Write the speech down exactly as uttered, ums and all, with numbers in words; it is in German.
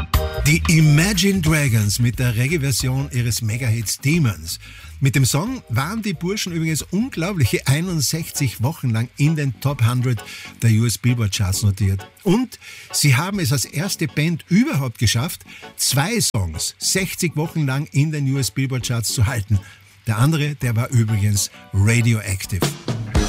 Die Imagine Dragons mit der Reggae-Version ihres Mega-Hits Demons. Mit dem Song waren die Burschen übrigens unglaubliche einundsechzig Wochen lang in den Top hundert der U S Billboard Charts notiert. Und sie haben es als erste Band überhaupt geschafft, zwei Songs sechzig Wochen lang in den U S Billboard Charts zu halten. Der andere, der war übrigens Radioactive.